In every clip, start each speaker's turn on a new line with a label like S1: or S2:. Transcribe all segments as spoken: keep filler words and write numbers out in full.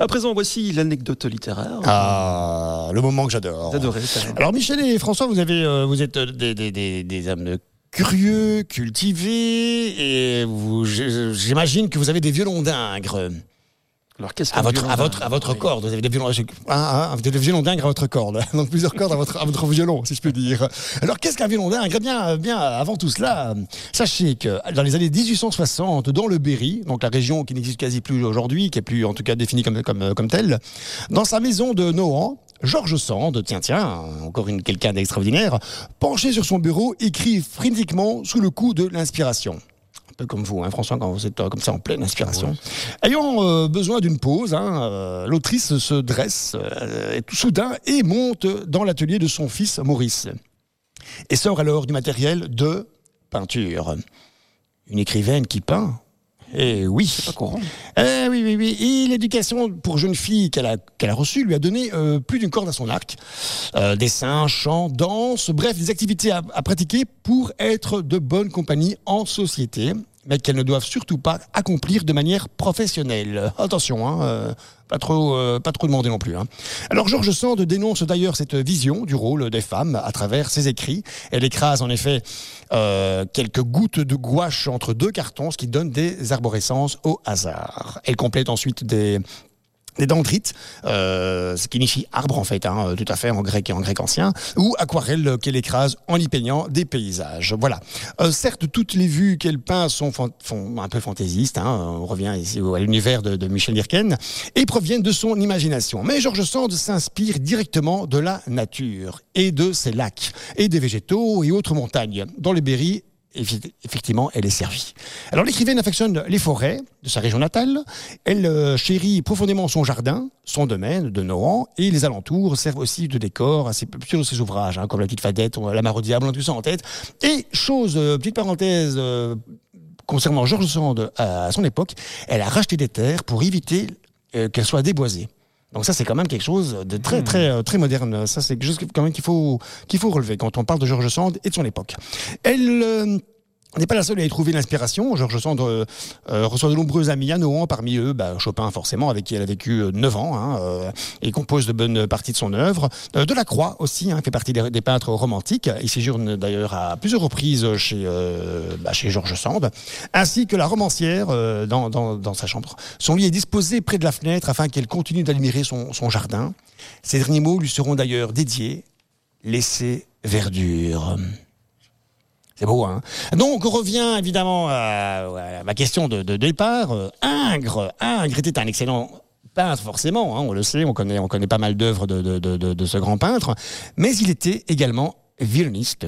S1: À présent, voici l'anecdote littéraire.
S2: Ah, le moment que j'adore.
S1: Vous adorez,
S2: alors Michel et François, vous, avez, euh, vous êtes des, des, des, des hommes curieux, cultivés, et vous, j'imagine que vous avez des violons d'Ingres.
S1: Alors, qu'est-ce
S2: à votre, à votre, à votre oui. corde, vous avez des violons, ah, ah, des violons d'Ingres à votre corde, donc plusieurs cordes à votre, à votre violon, si je peux dire. Alors, qu'est-ce qu'un violon d'Ingres ? Bien, bien, avant tout cela, sachez que dans les années dix-huit cent soixante, dans le Berry, donc la région qui n'existe quasi plus aujourd'hui, qui est plus, en tout cas, définie comme, comme, comme telle, dans sa maison de Nohant, Georges Sand, tiens, tiens, encore une, quelqu'un d'extraordinaire, penché sur son bureau, écrit frénétiquement sous le coup de l'inspiration. Un peu comme vous, hein, François, quand vous êtes euh, comme ça en pleine inspiration. Ouais. Ayant euh, besoin d'une pause, hein, euh, l'autrice se dresse euh, tout soudain et monte dans l'atelier de son fils Maurice. Et sort alors du matériel de peinture. Une écrivaine qui peint. Eh oui.
S1: C'est pas courant.
S2: Eh oui, oui, oui. Et l'éducation pour jeune fille qu'elle a, qu'elle a reçue lui a donné euh, plus d'une corde à son arc. Euh, dessin, chant, danse, bref, des activités à, à pratiquer pour être de bonne compagnie en société, mais qu'elles ne doivent surtout pas accomplir de manière professionnelle. Attention, hein, euh, pas trop, euh, pas trop demandé non plus. Hein. Alors Georges Sand dénonce d'ailleurs cette vision du rôle des femmes à travers ses écrits. Elle écrase en effet euh, quelques gouttes de gouache entre deux cartons, ce qui donne des arborescences au hasard. Elle complète ensuite des... des dendrites, euh, ce qui signifie arbre en fait, hein, tout à fait en grec et en grec ancien, ou aquarelle qu'elle écrase en y peignant des paysages. Voilà. Euh, certes, toutes les vues qu'elle peint sont, fan- font un peu fantaisistes, hein, on revient ici à l'univers de, de Michel Birken, et proviennent de son imagination. Mais Georges Sand s'inspire directement de la nature, et de ses lacs, et des végétaux et autres montagnes. Dans le Berry, effectivement, elle est servie. Alors, l'écrivaine affectionne les forêts de sa région natale. Elle euh, chérit profondément son jardin, son domaine de Nohant, et les alentours servent aussi de décor à ses, plusieurs de ses ouvrages, hein, comme La Petite Fadette, La Mare au Diable, on a tout ça en tête. Et chose, euh, petite parenthèse, euh, concernant Georges Sand à son époque, elle a racheté des terres pour éviter euh, qu'elles soient déboisées. Donc ça, c'est quand même quelque chose de très, mmh. très, très moderne. Ça, c'est quelque chose quand même qu'il faut, qu'il faut relever quand on parle de Georges Sand et de son époque. Elle euh, n'est pas la seule à y trouver l'inspiration. Georges Sand euh, euh, reçoit de nombreux amis à Nohant, parmi eux bah, Chopin, forcément, avec qui elle a vécu euh, neuf ans, hein, euh, et compose de bonnes parties de son œuvre. Euh, Delacroix aussi, hein, fait partie des, des peintres romantiques. Il séjourne d'ailleurs à plusieurs reprises chez, euh, bah, chez Georges Sand, ainsi que la romancière euh, dans, dans, dans sa chambre. Son lit est disposé près de la fenêtre afin qu'elle continue d'admirer son, son jardin. Ces derniers mots lui seront d'ailleurs dédiés. Laissez verdure. C'est beau, hein. Donc, on revient évidemment à, à ma question de, de départ. Ingres, Ingres était un excellent peintre, forcément, hein, on le sait, on connaît, on connaît pas mal d'œuvres de, de, de, de, de ce grand peintre, mais il était également violoniste.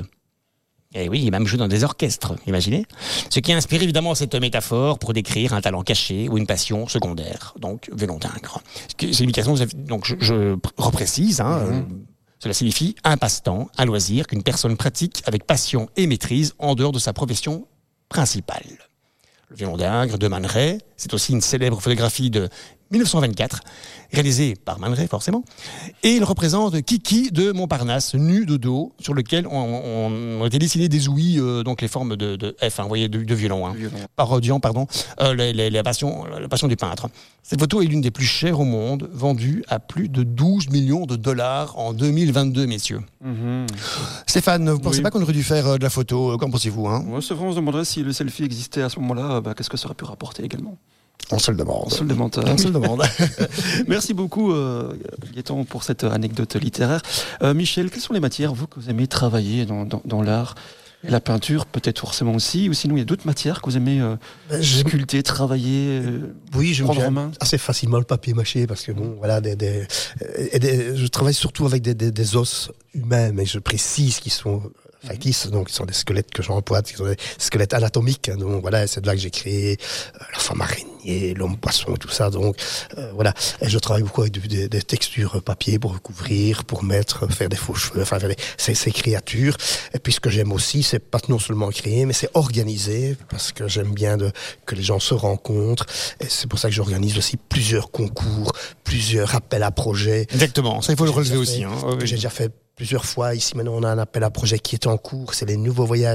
S2: Et oui, il a même joué dans des orchestres, imaginez. Ce qui a inspiré évidemment cette métaphore pour décrire un talent caché ou une passion secondaire, donc violon d'Ingres. C'est une indication, donc je, je reprécise, hein, mm-hmm. euh, cela signifie un passe-temps, un loisir qu'une personne pratique avec passion et maîtrise en dehors de sa profession principale. Le violon d'Ingres de Man Ray, c'est aussi une célèbre photographie de dix-neuf cent vingt-quatre, réalisée par Man Ray forcément, et il représente Kiki de Montparnasse, nu de dos, sur lequel on, on, on été dessiné des ouïes, euh, donc les formes de, de F, hein, vous voyez, de, de violon, hein, violon. Parodiant, pardon, euh, les, les, la, passion, la passion du peintre. Cette photo est l'une des plus chères au monde, vendue à plus de douze millions de dollars en deux mille vingt-deux, messieurs. Mm-hmm. Stéphane, vous ne pensez oui. pas qu'on aurait dû faire euh, de la photo, qu'en pensez-vous, hein?
S1: Ouais, c'est vrai, on se demanderait si le selfie existait à ce moment-là, bah, qu'est-ce que ça aurait pu rapporter également?
S2: On se le demande.
S1: On se le demande.
S2: On se le demande.
S1: Merci beaucoup, euh, Gaëtan, pour cette anecdote littéraire. Euh, Michel, quelles sont les matières, vous, que vous aimez travailler dans, dans, dans l'art? La peinture, peut-être forcément aussi, ou sinon il y a d'autres matières que vous aimez euh, ben, sculpter, travailler, euh,
S3: oui, je
S1: prendre en main?
S3: Assez facilement le papier mâché, parce que bon, voilà, des, des, des, je travaille surtout avec des, des, des os humains, mais je précise qu'ils sont factices, donc ce sont des squelettes que j'emploie, qui sont des squelettes anatomiques, hein, donc voilà, c'est de là que j'ai créé euh, la femme araignée, l'homme poisson, tout ça, donc euh, voilà, et je travaille beaucoup avec des, des textures papier pour recouvrir, pour mettre, faire des faux cheveux, enfin faire des, ces, ces créatures, et puis ce que j'aime aussi, c'est pas non seulement créer, mais c'est organiser, parce que j'aime bien de, que les gens se rencontrent, et c'est pour ça que j'organise aussi plusieurs concours, plusieurs appels à projets.
S2: Exactement, ça il faut le relever aussi.
S3: Fait,
S2: hein. Oui.
S3: J'ai déjà fait plusieurs fois. Ici, maintenant, on a un appel à projet qui est en cours. C'est les nouveaux voyages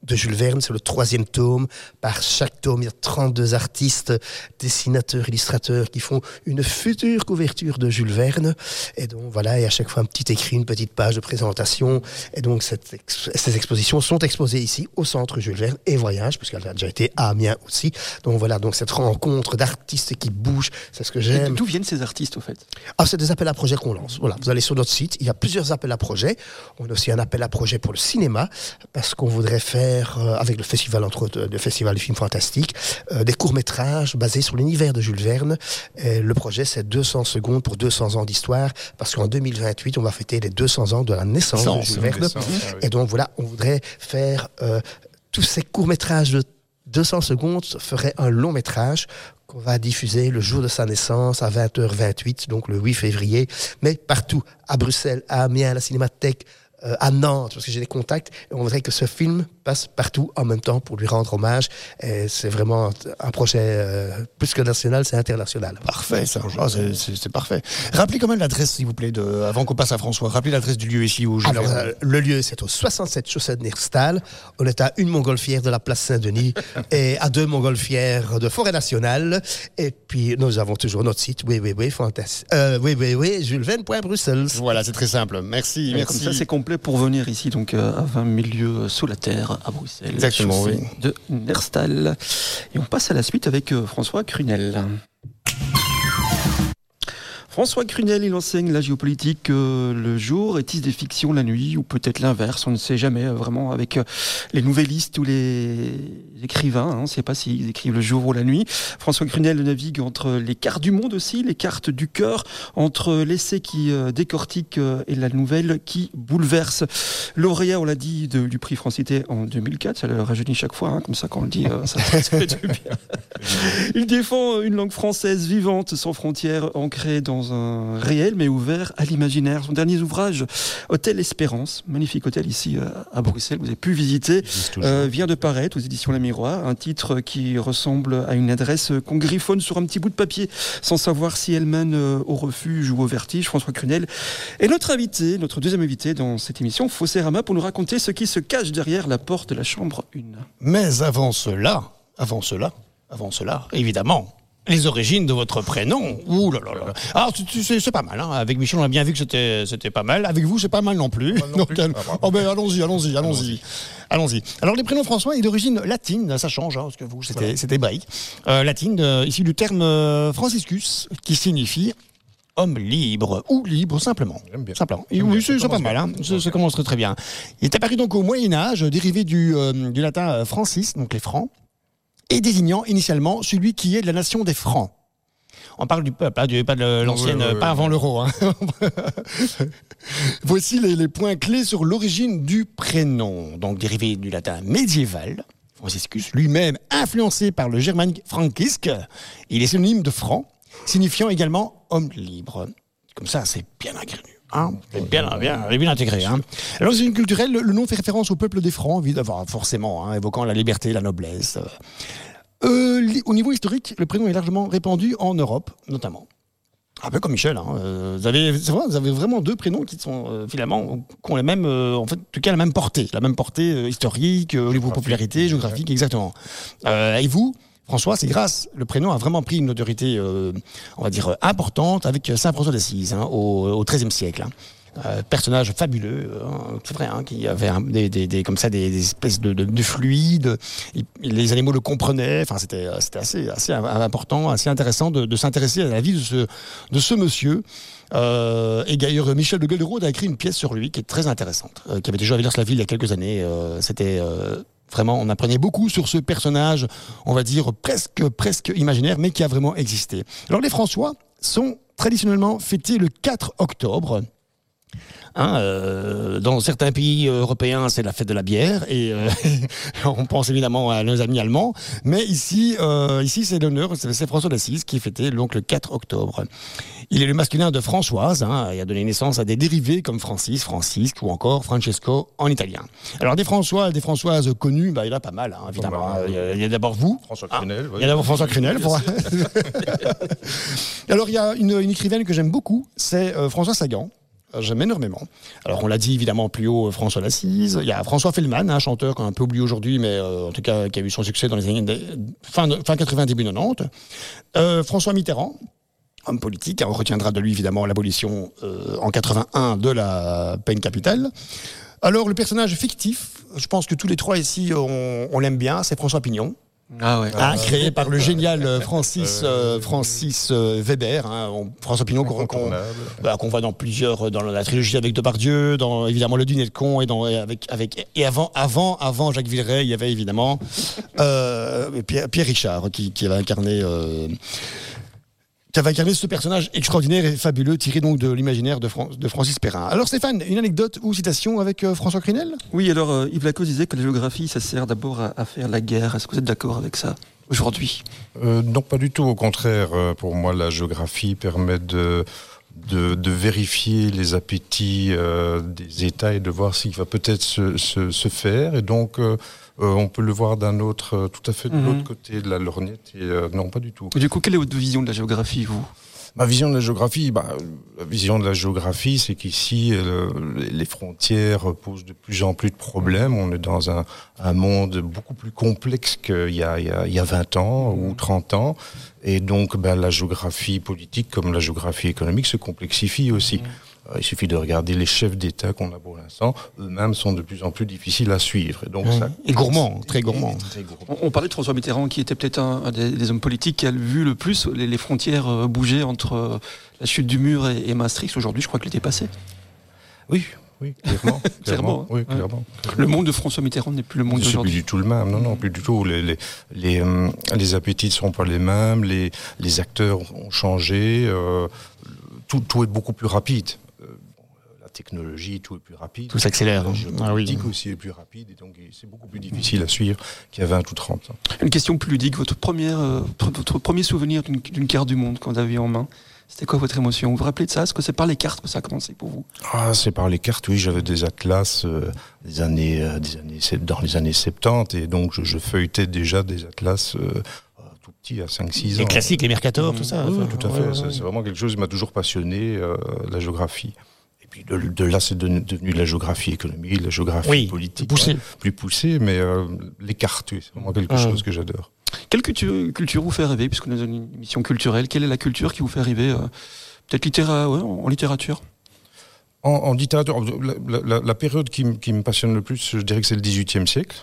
S3: de Jules Verne, c'est le troisième tome. Par chaque tome, il y a trente-deux artistes, dessinateurs, illustrateurs qui font une future couverture de Jules Verne. Et donc voilà, et à chaque fois un petit écrit, une petite page de présentation. Et donc cette ex- ces expositions sont exposées ici au Centre Jules Verne et Voyage, puisqu'elle a déjà été à Amiens aussi. Donc voilà, donc cette rencontre d'artistes qui bougent, c'est ce que j'aime.
S1: Et d'où viennent ces artistes au fait?
S3: Ah, c'est des appels à projets qu'on lance. Voilà, vous allez sur notre site, il y a plusieurs appels à projets. On a aussi un appel à projet pour le cinéma, parce qu'on voudrait faire Euh, avec le festival, entre autres, le festival du film fantastique, euh, des courts-métrages basés sur l'univers de Jules Verne. Et le projet, c'est deux cents secondes pour deux cents ans d'histoire, parce qu'en deux mille vingt-huit, on va fêter les deux cents ans de la naissance
S2: Sens,
S3: de Jules Verne.
S4: naissance, ah oui.
S3: Et donc, voilà, on voudrait faire euh, tous ces courts-métrages de deux cents secondes, ferait un long-métrage qu'on va diffuser le jour de sa naissance à vingt heures vingt-huit, donc le huit février, mais partout, à Bruxelles, à Amiens, à la Cinémathèque, Euh, à Nantes, parce que j'ai des contacts, et on voudrait que ce film passe partout en même temps pour lui rendre hommage. Et c'est vraiment un projet euh, plus que national, c'est international.
S2: Parfait, ça. Ah, c'est, c'est, c'est parfait. Rappelez quand même l'adresse, s'il vous plaît, de, avant qu'on passe à François. Rappelez l'adresse du lieu ici où je
S3: Alors,
S2: vais.
S3: euh, le lieu, c'est au soixante-sept chaussée de Nerstal. On est à une montgolfière de la place Saint-Denis et à deux montgolfières de Forêt Nationale. Et puis, nous avons toujours notre site, oui, oui, oui, fantastique. Euh, oui, oui, oui, jules verne point bruxelles.
S2: Voilà, c'est très simple. Merci,
S1: Et
S2: merci.
S1: comme ça, c'est complet pour venir ici, donc euh, à vingt mille lieues sous la terre, à Bruxelles.
S2: Exactement,
S1: chaussée
S2: oui.
S1: De Nerstal. Et on passe à la suite avec euh, François Crunel. François Crunel, il enseigne la géopolitique euh, le jour et tisse des fictions la nuit, ou peut-être l'inverse, on ne sait jamais euh, vraiment avec euh, les nouvellistes ou les écrivains, hein, on ne sait pas s'ils écrivent le jour ou la nuit. François Crunel navigue entre les cartes du monde aussi, les cartes du cœur, entre l'essai qui euh, décortique euh, et la nouvelle qui bouleverse. Lauréat, on l'a dit, de, du prix Francité en deux mille quatre, ça le rajeunit chaque fois, hein, comme ça quand on le dit, euh, ça, ça fait du bien. Il défend une langue française vivante, sans frontières, ancrée dans un réel mais ouvert à l'imaginaire. Son dernier ouvrage, Hôtel Espérance, magnifique hôtel ici euh, à Bruxelles, vous avez pu visiter, euh, vient de paraître aux éditions La Miroir, un titre qui ressemble à une adresse qu'on griffonne sur un petit bout de papier sans savoir si elle mène euh, au refuge ou au vertige. François Crunel est notre invité, notre deuxième invité dans cette émission Fossérama, pour nous raconter ce qui se cache derrière la porte de la chambre un.
S2: Mais avant cela, avant cela, avant cela, évidemment, les origines de votre prénom. Ouh là là là. Alors, c'est, c'est pas mal. Hein. Avec Michel, on a bien vu que c'était, c'était pas mal. Avec vous, c'est pas mal non plus.
S4: non
S2: Donc,
S4: plus.
S2: euh,
S4: Ah, bravo.
S2: oh ben, allons-y, allons-y, allons-y, allons-y. Alors, les prénoms François est d'origine latine. Ça change, hein, parce que vous, c'était,
S4: Voilà.
S2: c'était hébraïque. Euh, latine, euh, issu du terme euh, franciscus, qui signifie homme libre, ou libre simplement.
S4: J'aime bien.
S2: Simplement.
S4: J'aime
S2: oui,
S4: bien.
S2: c'est,
S4: Ça
S2: c'est pas
S4: commence
S2: mal.
S4: bien.
S2: Hein. Ça, ça commence très très bien. Il est apparu donc au Moyen-Âge, dérivé du, euh, du latin euh, francis, donc les francs, et désignant initialement celui qui est de la nation des Francs. On parle du peuple, hein, du, pas de l'ancienne,
S4: Oui, oui,
S2: pas
S4: oui.
S2: avant l'euro. Hein. Voici les, les points clés sur l'origine du prénom. Donc dérivé du latin médiéval, Franciscus, lui-même influencé par le germanique Frankisque, il est synonyme de franc, signifiant également homme libre. Comme ça, c'est bien ingrénu. Hein, c'est bien, bien, bien intégré. Hein. Alors, l'origine culturelle, le, le nom fait référence au peuple des Francs, évidemment, forcément, hein, évoquant la liberté, la noblesse. Euh, li- au niveau historique, le prénom est largement répandu en Europe, notamment. Un peu comme Michel. Hein. Euh, vous, avez, c'est vrai, vous avez vraiment deux prénoms qui sont euh, finalement qui ont la même, euh, en fait, en tout cas la même portée, la même portée euh, historique, euh, au niveau popularité, géographique, exactement. Euh, et vous, François, c'est grâce, le prénom a vraiment pris une autorité, euh, on va dire, euh, importante avec Saint François d'Assise, hein, au, au treizième siècle. Hein. Euh, personnage fabuleux, hein, c'est vrai, hein, qui avait un, des, des, des, comme ça des, des espèces de, de, de fluides. Il, les animaux le comprenaient. Enfin, c'était, c'était assez, assez important, assez intéressant de, de s'intéresser à la vie de ce, de ce monsieur. Euh, et d'ailleurs, Michel de Gelderode a écrit une pièce sur lui qui est très intéressante, euh, qui avait déjà à Villers-la-Ville il y a quelques années. Euh, c'était euh, vraiment, on apprenait beaucoup sur ce personnage, on va dire presque, presque imaginaire, mais qui a vraiment existé. Alors, les François sont traditionnellement fêtés le quatre octobre. Hein, euh, dans certains pays européens, c'est la fête de la bière et euh, on pense évidemment à nos amis allemands. Mais ici, euh, ici c'est l'honneur, c'est, c'est François d'Assise qui est fêté donc le quatre octobre. Il est le masculin de Françoise. Hein, il a donné naissance à des dérivés comme Francis, Francisque ou encore Francesco en italien. Alors des François, des Françoises connues, bah, il y en a pas mal, hein, évidemment.
S4: Bah,
S2: il, y a, il y a d'abord vous.
S4: François
S2: Hein,
S4: Crunel.
S2: il y a d'abord François Crunel. Pour... Alors il y a une, une écrivaine que j'aime beaucoup, c'est euh, Françoise Sagan. j'aime énormément. Alors on l'a dit évidemment plus haut, François d'Assise. Il y a François Feldman, un chanteur qu'on a un peu oublié aujourd'hui, mais euh, en tout cas qui a eu son succès dans les années de, fin, de, fin quatre-vingts, début quatre-vingt-dix. Euh, François Mitterrand, homme politique. On retiendra de lui évidemment l'abolition euh, en quatre-vingt-un de la peine capitale. Alors le personnage fictif, je pense que tous les trois ici on, on l'aime bien, c'est François Pignon.
S1: Ah ouais.
S2: Hein, créé par le génial Francis euh, Francis euh, Weber, hein, on, François Pignon qu'on, qu'on, voilà, qu'on voit dans plusieurs, dans la trilogie avec Depardieu, dans évidemment Le Dîner de con et dans et avec avec et avant avant avant Jacques Villeray, il y avait évidemment euh, Pierre, Pierre Richard qui, qui avait incarné. Euh, qui avait incarné ce personnage extraordinaire et fabuleux tiré donc de l'imaginaire de, Fran- de Francis Perrin. Alors Stéphane, une anecdote ou citation avec euh, François Crinel ?
S1: Oui, alors euh, Yves Lacoste disait que la géographie, ça sert d'abord à, à faire la guerre. Est-ce que vous êtes d'accord avec ça aujourd'hui ?
S4: euh, Non, pas du tout. Au contraire, euh, pour moi, la géographie permet de... De, de vérifier les appétits euh, des États et de voir ce qui va peut-être se, se, se faire. Et donc, euh, euh, on peut le voir d'un autre, euh, tout à fait de
S1: Mhm.
S4: l'autre côté de la lorgnette. Et, euh, non, pas du tout.
S1: Et du coup, quelle est votre vision de la géographie, vous ?
S4: Ma vision de la géographie, bah, la vision de la géographie, c'est qu'ici, euh, les frontières posent de plus en plus de problèmes. On est dans un, un monde beaucoup plus complexe qu'il y a, il y a, il y a vingt ans ou trente ans. Et donc, ben, la géographie politique, comme la géographie économique, se complexifie aussi. Euh, il suffit de regarder les chefs d'État qu'on a pour l'instant. Eux-mêmes sont de plus en plus difficiles à suivre. Et, donc,
S2: Mmh.
S4: ça,
S2: Et gourmand, très gourmand.
S4: Très gourmand.
S1: On, on parlait de François Mitterrand, qui était peut-être un, un des, des hommes politiques qui a vu le plus les, les frontières euh, bouger entre euh, la chute du mur et, et Maastricht. Aujourd'hui, je crois qu'il était passé.
S4: Oui, oui, clairement.
S1: Clairement,
S4: Oui,
S1: hein.
S4: clairement.
S1: Le monde de François Mitterrand n'est plus le monde
S4: C'est plus
S1: d'aujourd'hui.
S4: du tout le même, non, non, plus du tout. Les, les, les, euh, les appétits ne sont pas les mêmes, les, les acteurs ont changé, euh, tout, tout est beaucoup plus rapide. Euh, la technologie, tout est plus rapide.
S2: Tout s'accélère.
S4: La
S2: hein.
S4: géopolitique
S2: Ah oui.
S4: aussi est plus rapide, et donc c'est beaucoup plus difficile à suivre qu'il y a vingt ou trente ans.
S1: Une question plus ludique. Votre, première, euh, votre premier souvenir d'une, d'une carte du monde quand vous aviez en main, c'était quoi votre émotion ? Vous vous rappelez de ça ? Est-ce que c'est par les cartes que ça a commencé pour vous ?
S4: Ah, c'est par les cartes, oui, j'avais des atlas euh, des années, euh, des années, dans les années soixante-dix, et donc je, je feuilletais déjà des atlas euh, tout petits, à cinq six ans.
S2: Les classiques, les Mercator, tout ça.
S4: Oui,
S2: enfin,
S4: tout à
S2: ouais,
S4: fait.
S2: ouais,
S4: C'est,
S2: ouais.
S4: c'est vraiment quelque chose qui m'a toujours passionné, euh, la géographie. Et puis de, de là, c'est de- devenu de la géographie économique, la géographie
S2: Oui,
S4: politique.
S2: poussé.
S4: hein, plus poussée, mais euh, les cartes, oui, c'est vraiment quelque
S2: Ah.
S4: chose que j'adore.
S1: Quelle culture, culture vous fait rêver, puisque nous avons une émission culturelle ? Quelle est la culture qui vous fait rêver euh, peut-être littéra- ouais, en, en littérature ?
S4: En, en littérature, la, la- la période qui, m- qui me passionne le plus, je dirais que c'est le dix-huitième siècle.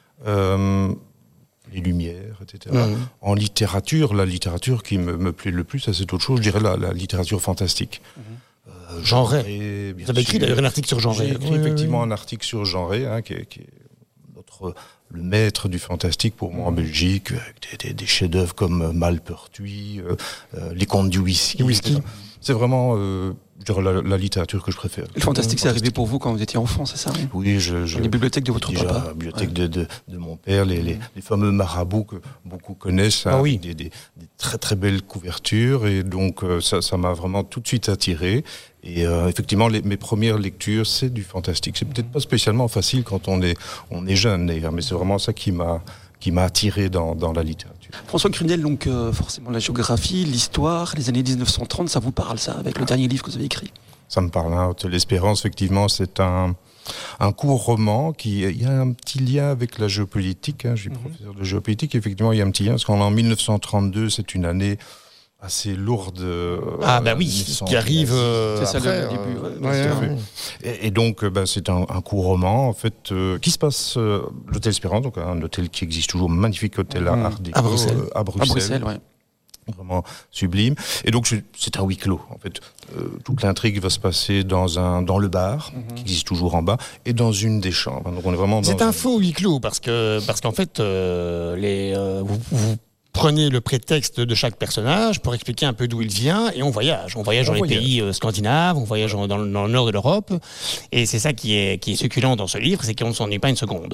S4: Euh, les Lumières, et cetera.
S2: Mhm.
S4: En littérature, la littérature qui me, me plaît le plus, ça c'est autre chose, je dirais la, la littérature fantastique. Euh,
S2: Genrée.
S4: genrée, bien
S2: Vous avez écrit
S4: sûr.
S2: d'ailleurs un article sur Genré.
S4: J'ai écrit
S2: Oui, oui,
S4: effectivement
S2: oui.
S4: un article sur Genré, hein, qui, est, qui est notre, le maître du fantastique pour moi en Belgique, avec des, des, des chefs-d'œuvre comme euh, Malpertuis, euh, euh, Les Contes du Whisky.
S2: Du whisky.
S4: et cetera. C'est vraiment euh, je dirais, la, la littérature que je préfère.
S1: Le fantastique, c'est arrivé pour vous quand vous étiez enfant, c'est ça ? Oui.
S4: Oui, je, je
S1: Dans les bibliothèques de votre
S4: déjà,
S1: papa.
S4: la bibliothèque de, de, de mon père, les, les, les fameux marabouts que beaucoup connaissent, hein,
S2: Ah oui.
S4: avec des, des, des très très belles couvertures, et donc euh, ça, ça m'a vraiment tout de suite attiré. Et euh, effectivement, les, mes premières lectures, c'est du fantastique. C'est peut-être pas spécialement facile quand on est on est jeune, d'ailleurs, mais c'est vraiment ça qui m'a qui m'a attiré dans, dans la littérature.
S1: François Crinel, donc euh, forcément la géographie, l'histoire, les années dix-neuf cent trente, ça vous parle ça, avec le dernier livre que vous avez écrit ?
S4: Ça me parle, hein. Hôtel Espérance, effectivement, c'est un, un court roman qui, il y a un petit lien avec la géopolitique, hein. Je suis
S1: Mhm.
S4: professeur de géopolitique, effectivement, il y a un petit lien, parce qu'en mille neuf cent trente-deux, c'est une année assez lourde. euh,
S2: Ah bah
S4: euh,
S2: oui,
S4: naissance
S2: qui arrive
S4: nazie.
S2: euh,
S1: C'est ça, le
S2: après,
S1: début,
S2: euh,
S1: ouais,
S2: ouais,
S4: tout à
S2: ouais.
S4: fait. Et, et donc, euh, ben, c'est un, un court roman, en fait, euh, qui se passe euh, l'hôtel Espérance, donc un hôtel qui existe toujours, magnifique hôtel à
S1: Mhm.
S4: Art déco,
S2: À Bruxelles.
S4: euh, à
S1: À
S4: Bruxelles.
S1: Bruxelles, ouais.
S4: Vraiment sublime. Et donc, je- c'est un huis clos. En fait, Euh, toute l'intrigue va se passer dans un dans le bar, qui existe toujours en bas, et dans une des chambres. Donc, on est vraiment dans
S2: C'est un
S4: une-
S2: faux huis clos parce que parce qu'en fait euh, les euh, vous, vous prenez le prétexte de chaque personnage pour expliquer un peu d'où il vient et on voyage. On voyage
S4: On
S2: dans
S4: voyage.
S2: les pays euh, scandinaves, on voyage en- dans, le- dans le nord de l'Europe et c'est ça qui est qui est succulent dans ce livre, c'est qu'on ne s'ennuie pas une seconde.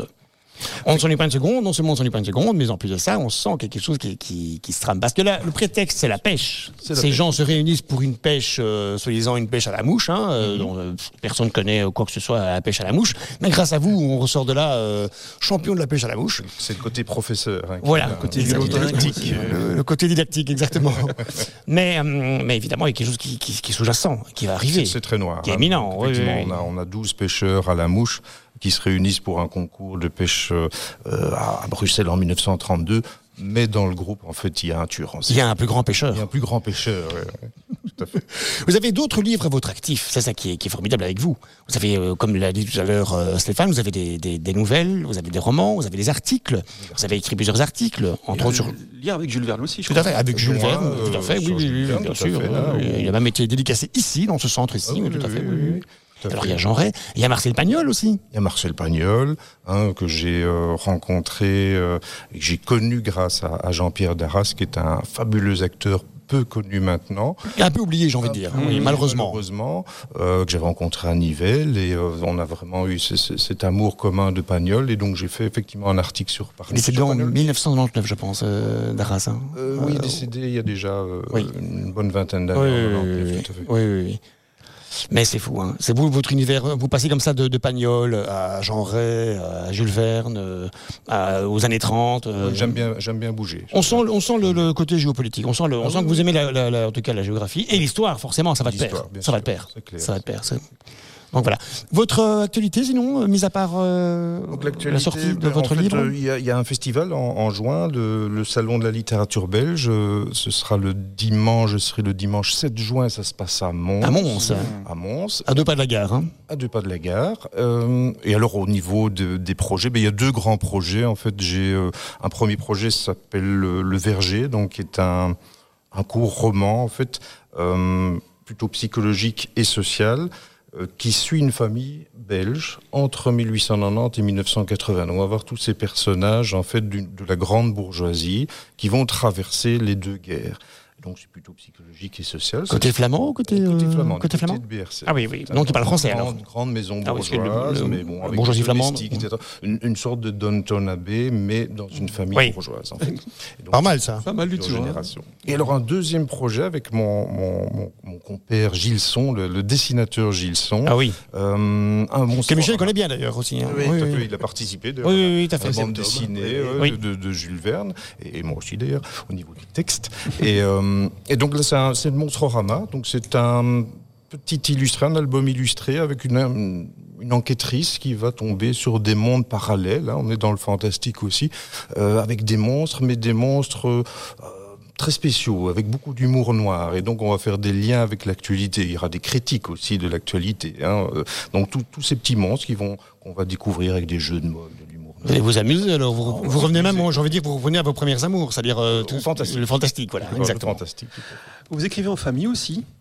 S2: On ne s'ennuie pas une seconde, non seulement on ne s'ennuie pas une seconde, mais en plus de ça, on sent quelque chose qui, qui, qui se trame. Parce que là, le prétexte, c'est la pêche.
S4: C'est la
S2: Ces
S4: pêche.
S2: gens se réunissent pour une pêche, euh, soi-disant une pêche à la mouche, hein, euh,
S4: Mhm.
S2: dont euh, personne ne connaît quoi que ce soit à la pêche à la mouche. Mais grâce à vous, on ressort de là euh, champion de la pêche à la mouche.
S4: C'est le côté professeur. Hein, qui
S2: Voilà,
S4: est
S2: le
S4: un-
S2: côté
S1: du
S2: didactique. Le, le côté didactique, exactement. mais, euh, mais évidemment, il y a quelque chose qui, qui, qui est sous-jacent, qui va arriver.
S4: C'est très noir.
S2: Qui est
S4: hein.
S2: éminent,
S4: Donc,
S2: oui,
S4: effectivement,
S2: oui, oui.
S4: On, a, on a douze pêcheurs à la mouche qui se réunissent pour un concours de pêche euh, à Bruxelles en mille neuf cent trente-deux. Mais dans le groupe, en fait, il y a un tueur en série.
S2: Il y a un plus grand pêcheur.
S4: Il y a un plus grand pêcheur. ouais, ouais. Tout à fait.
S2: Vous avez d'autres livres à votre actif, c'est ça qui est, qui est formidable avec vous. Vous avez, euh, comme l'a dit tout à l'heure euh, Stéphane, vous avez des, des, des nouvelles, vous avez des romans, vous avez des articles, vous avez écrit plusieurs articles, entre autres sur...
S1: Lire avec Jules Verne aussi, je
S2: Tout à
S1: crois.
S2: fait, avec Jules
S4: Moi,
S2: Verne,
S4: euh,
S2: tout à fait, oui,
S4: sur
S2: oui,
S4: Jules
S2: oui,
S4: Verne,
S2: bien
S4: tout à
S2: sûr.
S4: fait, là,
S2: oui,
S4: oui.
S2: Il a même été dédicacé ici, dans ce centre ici,
S4: Ah oui,
S2: tout à
S4: oui,
S2: fait.
S4: oui,
S2: oui,
S4: oui,
S2: oui.
S4: tout à
S2: Alors
S4: fait.
S2: il y a Jean Ray, il y a Marcel Pagnol aussi.
S4: Il y a Marcel Pagnol, hein, que j'ai euh, rencontré euh, et que j'ai connu grâce à, à Jean-Pierre Darras, qui est un fabuleux acteur peu connu maintenant.
S2: Il est un peu oublié, j'ai envie de dire, oui, malheureusement.
S4: Malheureusement, euh, que j'avais rencontré à Nivelles et euh, on a vraiment eu ce- ce- cet amour commun de Pagnol et donc j'ai fait effectivement un article sur Pagnol.
S2: Il est décédé
S4: Sur
S2: en
S4: Pagnol.
S2: mille neuf cent quatre-vingt-dix-neuf, je pense, euh, Darras. hein.
S4: Euh, oui,
S2: Euh,
S4: décédé il y a déjà euh,
S2: oui.
S4: une bonne vingtaine d'années.
S2: Oui,
S4: en
S2: oui,
S4: quatre-vingt-dix-neuf,
S2: oui, oui,
S4: tout à fait.
S2: oui, oui, oui. Mais c'est fou, hein. C'est vous, votre univers. Vous passez comme ça de, de Pagnol à Jean Ray, à Jules Verne, euh, à- aux années trente. euh,
S4: J'aime bien, j'aime bien bouger.
S2: On sent, le- on sent le, le côté géopolitique. On sent, le, on
S4: Ah
S2: sent
S4: oui,
S2: que vous aimez la, la- la- en tout cas la géographie et l'histoire. Forcément, ça va de pair.
S4: L'histoire, bien
S2: Ça va
S4: sûr,
S2: de pair.
S4: c'est clair.
S2: Ça va de pair. c'est- Donc voilà. Votre euh, actualité, sinon, euh, mis à part euh,
S4: Donc,
S2: la
S4: l'actualité,
S2: sortie de
S4: ben,
S2: votre
S4: en fait,
S2: livre.
S4: euh, Il y, a- il y a un festival en, en juin, le, le Salon de la littérature belge. euh, Ce sera le dimanche, je serai le dimanche sept juin, ça se passe à Mons.
S2: À Mons, hein.
S4: À Mons,
S2: À deux pas de la gare. Hein.
S4: à deux pas de la gare. Euh, et alors au niveau de- des projets, ben, il y a deux grands projets. En fait, j'ai euh, un premier projet, ça s'appelle le, Le Verger, donc qui est un, un court roman en fait, euh, plutôt psychologique et social, euh, qui suit une famille belge entre mille huit cent quatre-vingt-dix et mille neuf cent quatre-vingts. Donc on va voir tous ces personnages en fait d'une- de la grande bourgeoisie qui vont traverser les deux guerres. Donc c'est plutôt psychologique et social.
S2: Côté
S4: Ça-
S2: flamand ou côté,
S4: Côté
S2: euh,
S4: flamand.
S2: côté
S4: du
S2: flamand
S4: de B R C.
S2: Ah oui, oui. Donc il parle français alors.
S4: Grande, grande maison
S2: Ah oui, parce que le-
S4: bourgeoise,
S2: le-
S4: mais bon,
S2: la
S4: avec
S2: bourgeoisie
S4: des
S2: flamande.
S4: domestiques, et cetera. Une, une sorte de Downton Abbey, mais dans une famille
S2: Oui.
S4: bourgeoise, en fait. Et donc,
S2: Pas mal ça.
S1: Pas mal du
S4: plusieurs
S1: tout. hein.
S4: générations. Et alors un deuxième projet avec mon, mon, mon, mon compère Gilson, le, le dessinateur Gilson.
S2: Ah oui.
S4: Euh, un monstre.
S2: Que Michel connaît bien d'ailleurs aussi. Hein.
S4: Oui, tout à fait, il a participé d'ailleurs
S2: Oui,
S4: à la-
S2: oui, oui, tout à
S4: à
S2: fait.
S4: la
S2: C'est
S4: bande
S2: Tom.
S4: dessinée
S3: Oui.
S4: euh,
S2: Oui.
S4: de, de Jules Verne, et, et moi aussi d'ailleurs, au niveau du texte. et, euh, et donc là, c'est un- c'est le Monstrorama, donc c'est un petit illustré, un album illustré avec une, une enquêtrice qui va tomber sur des mondes parallèles, hein, on est dans le fantastique aussi, euh, avec des monstres, mais des monstres... euh, très spéciaux, avec beaucoup d'humour noir. Et donc, on va faire des liens avec l'actualité. Il y aura des critiques aussi de l'actualité. Hein. Euh, Donc, tout- tous ces petits monstres qui vont, qu'on va découvrir avec des jeux de mots, de l'humour
S2: Vous allez
S4: noir.
S2: vous amuser alors. Vous,
S4: on
S2: vous
S4: va
S2: revenez même,
S4: s'amuser.
S2: moi, j'ai envie de dire, vous revenez à vos premières amours, c'est-à-dire euh,
S4: Au
S2: tout-
S4: fantastique.
S2: le fantastique, voilà,
S4: Le
S2: exactement.
S4: fantastique. tout à fait.
S1: Vous écrivez en famille aussi.